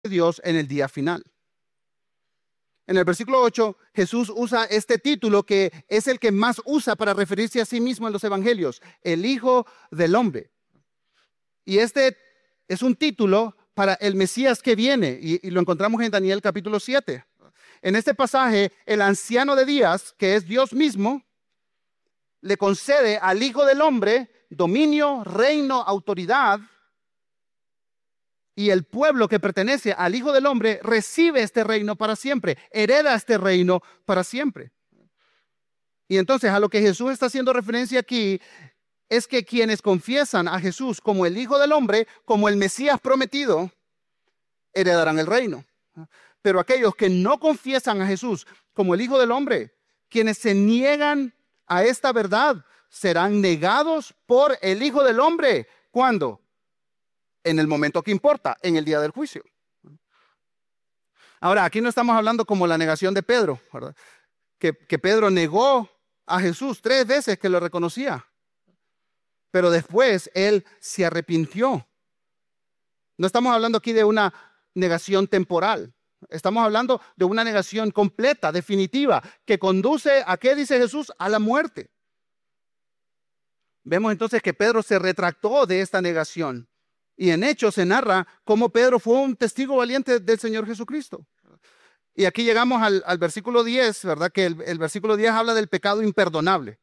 de Dios en el día final. En el versículo 8, Jesús usa este título que es el que más usa para referirse a sí mismo en los evangelios, el Hijo del Hombre. Y este es un título para el Mesías que viene, y lo encontramos en Daniel capítulo 7. En este pasaje, el anciano de días, que es Dios mismo, le concede al Hijo del Hombre dominio, reino, autoridad, y el pueblo que pertenece al Hijo del Hombre recibe este reino para siempre, hereda este reino para siempre. Y entonces a lo que Jesús está haciendo referencia aquí es que quienes confiesan a Jesús como el Hijo del Hombre, como el Mesías prometido, heredarán el reino. Pero aquellos que no confiesan a Jesús como el Hijo del Hombre, quienes se niegan a esta verdad, serán negados por el Hijo del Hombre. ¿Cuándo? En el momento que importa, en el día del juicio. Ahora, aquí no estamos hablando como la negación de Pedro, ¿verdad? Que Pedro negó a Jesús 3 veces que lo reconocía, pero después él se arrepintió. No estamos hablando aquí de una negación temporal. Estamos hablando de una negación completa, definitiva, que conduce a, ¿qué dice Jesús? A la muerte. Vemos entonces que Pedro se retractó de esta negación. Y en Hechos se narra cómo Pedro fue un testigo valiente del Señor Jesucristo. Y aquí llegamos al versículo 10, ¿verdad? Que el versículo 10 habla del pecado imperdonable,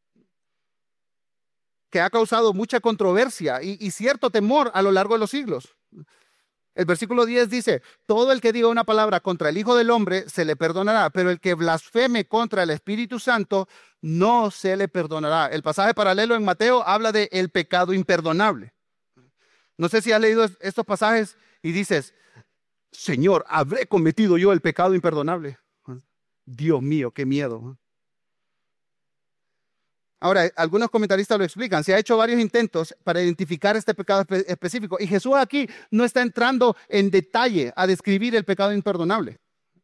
que ha causado mucha controversia y cierto temor a lo largo de los siglos. El versículo 10 dice, todo el que diga una palabra contra el Hijo del Hombre se le perdonará, pero el que blasfeme contra el Espíritu Santo no se le perdonará. El pasaje paralelo en Mateo habla de el pecado imperdonable. No sé si has leído estos pasajes y dices, Señor, ¿habré cometido yo el pecado imperdonable? Dios mío, qué miedo. Ahora, algunos comentaristas lo explican. Se ha hecho varios intentos para identificar este pecado específico. Y Jesús aquí no está entrando en detalle a describir el pecado imperdonable.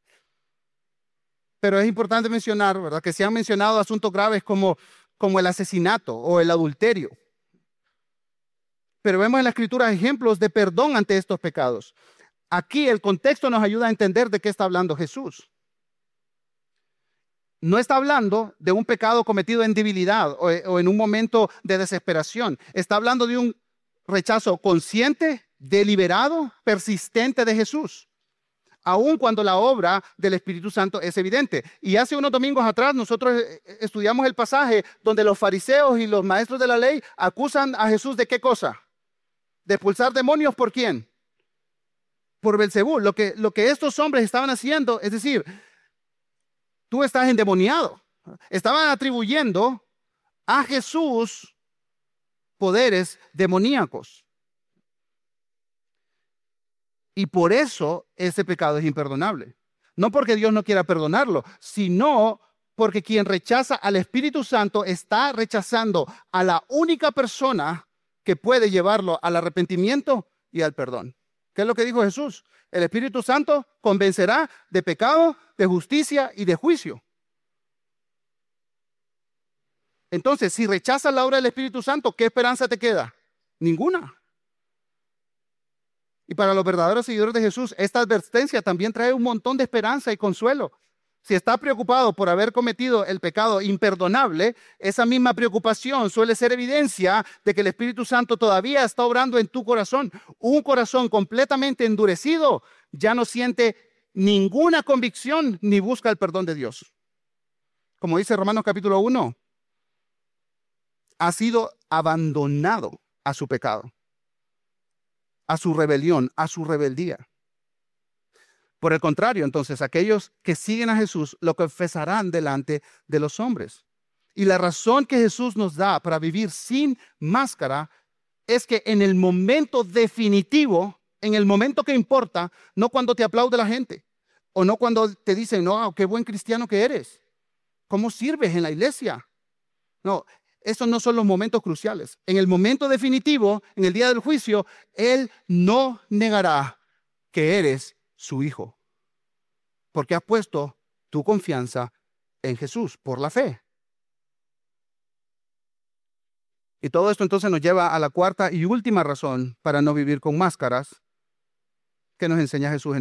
Pero es importante mencionar, ¿verdad?, que se han mencionado asuntos graves como el asesinato o el adulterio. Pero vemos en la Escritura ejemplos de perdón ante estos pecados. Aquí el contexto nos ayuda a entender de qué está hablando Jesús. No está hablando de un pecado cometido en debilidad o en un momento de desesperación. Está hablando de un rechazo consciente, deliberado, persistente de Jesús, aun cuando la obra del Espíritu Santo es evidente. Y hace unos domingos atrás nosotros estudiamos el pasaje donde los fariseos y los maestros de la ley acusan a Jesús ¿de qué cosa? De expulsar demonios. ¿Por quién? Por Belcebú. Lo que estos hombres estaban haciendo, es decir, tú estás endemoniado. Estaban atribuyendo a Jesús poderes demoníacos. Y por eso ese pecado es imperdonable. No porque Dios no quiera perdonarlo, sino porque quien rechaza al Espíritu Santo está rechazando a la única persona que puede llevarlo al arrepentimiento y al perdón. ¿Qué es lo que dijo Jesús? El Espíritu Santo convencerá de pecado, de justicia y de juicio. Entonces, si rechazas la obra del Espíritu Santo, ¿qué esperanza te queda? Ninguna. Y para los verdaderos seguidores de Jesús, esta advertencia también trae un montón de esperanza y consuelo. Si estás preocupado por haber cometido el pecado imperdonable, esa misma preocupación suele ser evidencia de que el Espíritu Santo todavía está obrando en tu corazón. Un corazón completamente endurecido ya no siente ninguna convicción ni busca el perdón de Dios. Como dice Romanos capítulo 1, ha sido abandonado a su pecado, a su rebelión, a su rebeldía. Por el contrario, entonces, aquellos que siguen a Jesús lo confesarán delante de los hombres. Y la razón que Jesús nos da para vivir sin máscara es que en el momento definitivo, en el momento que importa, no cuando te aplaude la gente, o no cuando te dicen, no, qué buen cristiano que eres, ¿cómo sirves en la iglesia? No, esos no son los momentos cruciales. En el momento definitivo, en el día del juicio, Él no negará que eres su hijo, porque has puesto tu confianza en Jesús por la fe. Y todo esto entonces nos lleva a la cuarta y última razón para no vivir con máscaras, que nos enseña Jesús.